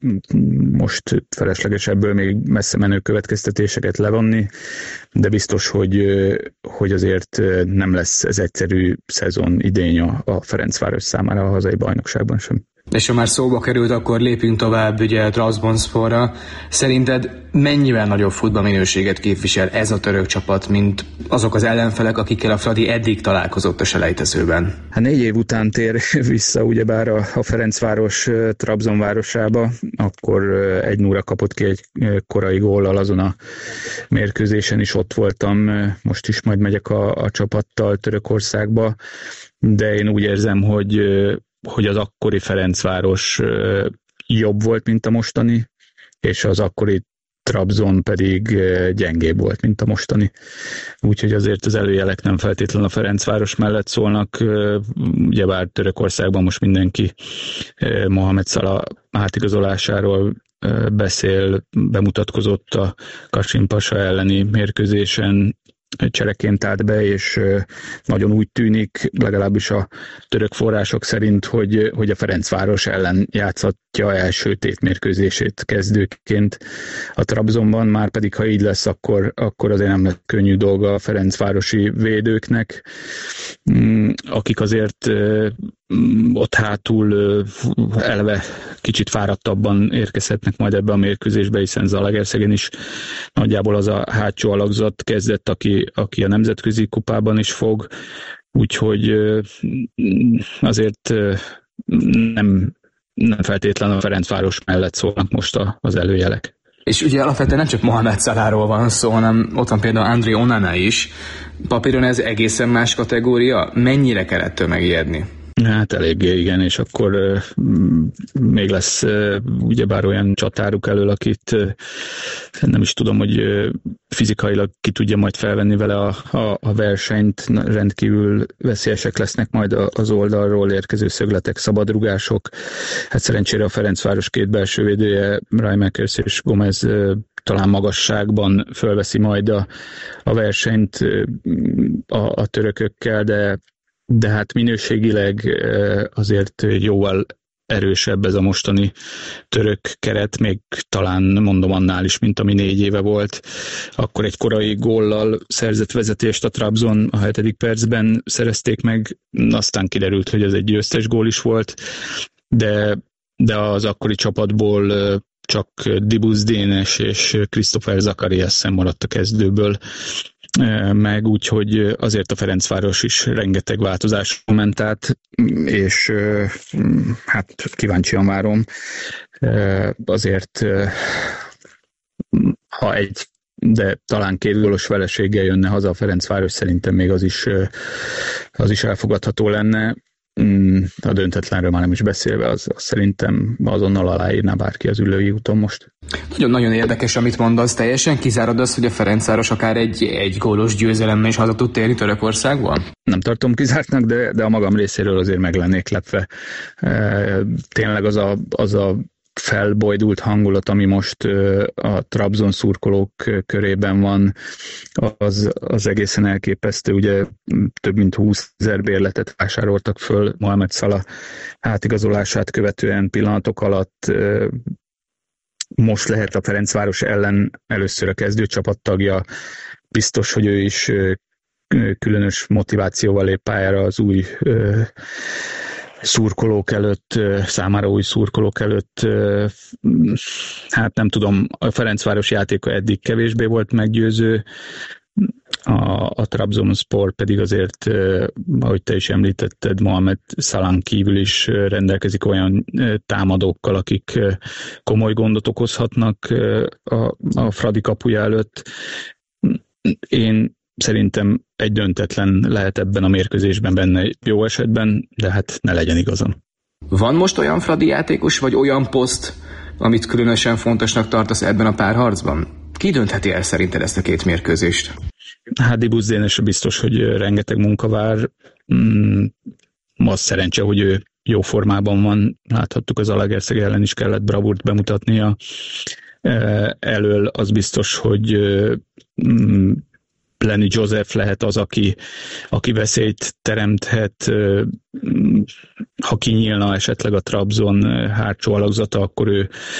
most felesleges ebből még messze menő következtetéseket levonni, de biztos, hogy azért nem lesz ez egyszerű szezon idén a Ferencváros számára a hazai bajnokságban sem. És ha már szóba került, akkor lépjünk tovább ugye Trabzonsporra. Szerinted mennyivel nagyobb futballminőséget képvisel ez a török csapat, mint azok az ellenfelek, akikkel a Fradi eddig találkozott a selejtezőben? Hát 4 év után tér vissza ugyebár a Ferencváros Trabzon városába, akkor 1-0-ra kapott ki egy korai góllal, azon a mérkőzésen is ott voltam, most is majd megyek a csapattal Törökországba, de én úgy érzem, hogy az akkori Ferencváros jobb volt, mint a mostani, és az akkori Trabzon pedig gyengébb volt, mint a mostani. Úgyhogy azért az előjelek nem feltétlenül a Ferencváros mellett szólnak. Ugyebár Törökországban most mindenki Mohamed Salah átigazolásáról beszél, bemutatkozott a Kasimpasa elleni mérkőzésen, csereként állt be, és nagyon úgy tűnik, legalábbis a török források szerint, hogy a Ferencváros ellen játszhatja első tétmérkőzését kezdőként a Trabzonban, már pedig ha így lesz, akkor azért nem lesz könnyű dolga a ferencvárosi védőknek, akik azért ott hátul eleve kicsit fáradtabban érkezhetnek majd ebbe a mérkőzésbe, hiszen Zalaegerszegen is nagyjából az a hátsó alakzat kezdett, aki a nemzetközi kupában is fog, úgyhogy azért nem feltétlenül a Ferencváros mellett szólnak most az előjelek. És ugye alapvetően nem csak Mohamed Salahról van szó, hanem ott van például André Onana is. Papíron ez egészen más kategória. Mennyire kell ettől megijedni? Hát eléggé, igen, és akkor még lesz ugyebár olyan csatáruk elől, akit nem is tudom, hogy fizikailag ki tudja majd felvenni vele a versenyt, rendkívül veszélyesek lesznek majd az oldalról érkező szögletek, szabadrugások. Hát szerencsére a Ferencváros 2 belső védője, Reimekers és Gomez talán magasságban fölveszi majd a versenyt a törökökkel, de hát minőségileg azért jóval erősebb ez a mostani török keret, még talán mondom annál is, mint ami 4 éve volt. Akkor egy korai góllal szerzett vezetést a Trabzon, a 7. percben szerezték meg, aztán kiderült, hogy ez egy győztes gól is volt, de az akkori csapatból csak Dibus Dénes és Christopher Zakariasen maradt a kezdőből meg, úgyhogy azért a Ferencváros is rengeteg változás ment át, és hát kíváncsian várom. Azért ha de talán 2 gólos vereséggel jönne haza a Ferencváros, szerintem még az is elfogadható lenne. A döntetlenről már nem is beszélve, az szerintem azonnal aláírná bárki az ülői úton most. Nagyon érdekes, amit mondasz. Teljesen kizárod azt, hogy a Ferencváros akár egy gólos győzelemmel is haza tud térni Törökországban? Nem tartom kizártnak, de a magam részéről azért meg lennék lepve. Tényleg az a felbojdult hangulat, ami most a Trabzon szurkolók körében van, az egészen elképesztő. Ugye több mint 20 000 bérletet vásároltak föl Mohamed Salah átigazolását követően pillanatok alatt. Most lehet a Ferencváros ellen először a kezdőcsapat tagja. Biztos, hogy ő is különös motivációval lép pályára az új szurkolók előtt, számára új szurkolók előtt. Hát nem tudom, a Ferencváros játéka eddig kevésbé volt meggyőző, a Trabzonspor pedig azért, ahogy te is említetted, Mohamed Salahn kívül is rendelkezik olyan támadókkal, akik komoly gondot okozhatnak a Fradi kapuja előtt. Én szerintem egy döntetlen lehet ebben a mérkőzésben benne jó esetben, de hát ne legyen igazam. Van most olyan Fradi játékos, vagy olyan poszt, amit különösen fontosnak tartasz ebben a párharcban? Ki döntheti el szerinted ezt a 2 mérkőzést? Hát Dibus Dénes biztos, hogy rengeteg munka vár. Az szerencse, hogy ő jó formában van. Láthattuk, az Zalaegerszeg ellen is kellett bravúrt bemutatnia. Elől az biztos, hogy Lenny Joseph lehet az, aki veszélyt teremthet, ha kinyílna esetleg a Trabzon hátsó alakzata, akkor ő